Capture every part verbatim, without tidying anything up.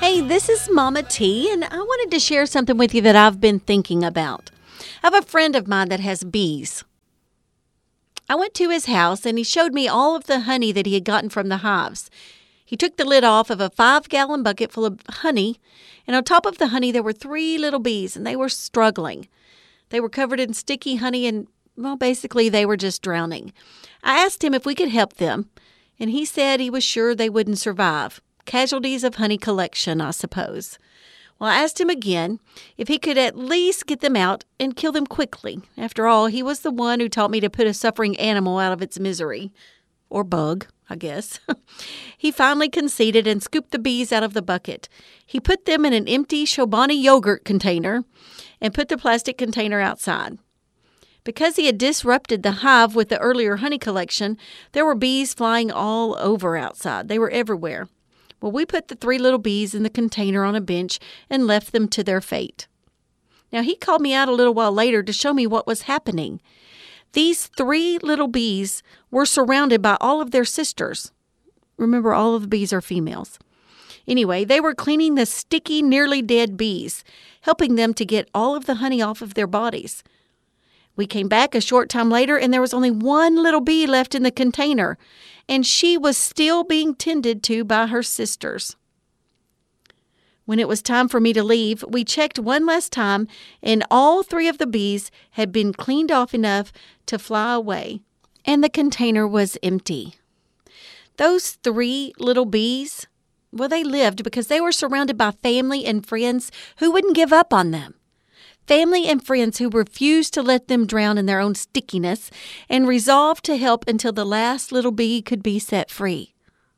Hey, this is Mama T, and I wanted to share something with you that I've been thinking about. I have a friend of mine that has bees. I went to his house, and he showed me all of the honey that he had gotten from the hives. He took the lid off of a five-gallon bucket full of honey, and on top of the honey there were three little bees, and they were struggling. They were covered in sticky honey, and, well, basically they were just drowning. I asked him if we could help them, and he said he was sure they wouldn't survive. Casualties of honey collection, I suppose. Well, I asked him again if he could at least get them out and kill them quickly. After all, he was the one who taught me to put a suffering animal out of its misery. Or bug, I guess. He finally conceded and scooped the bees out of the bucket. He put them in an empty Chobani yogurt container and put the plastic container outside. Because he had disrupted the hive with the earlier honey collection, there were bees flying all over outside. They were everywhere. Well, we put the three little bees in the container on a bench and left them to their fate. Now, he called me out a little while later to show me what was happening. These three little bees were surrounded by all of their sisters. Remember, all of the bees are females. Anyway, they were cleaning the sticky, nearly dead bees, helping them to get all of the honey off of their bodies. We came back a short time later, and there was only one little bee left in the container, and she was still being tended to by her sisters. When it was time for me to leave, we checked one last time, and all three of the bees had been cleaned off enough to fly away, and the container was empty. Those three little bees, well, they lived because they were surrounded by family and friends who wouldn't give up on them. Family and friends who refused to let them drown in their own stickiness and resolved to help until the last little bee could be set free.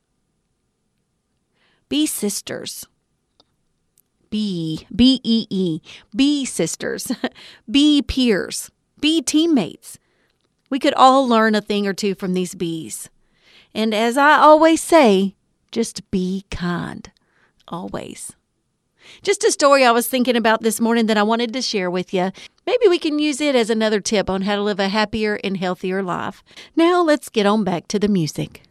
Bee sisters. Bee, B E E, bee sisters, bee peers, bee teammates. We could all learn a thing or two from these bees. And as I always say, just be kind. Always. Just a story I was thinking about this morning that I wanted to share with you. Maybe we can use it as another tip on how to live a happier and healthier life. Now let's get on back to the music.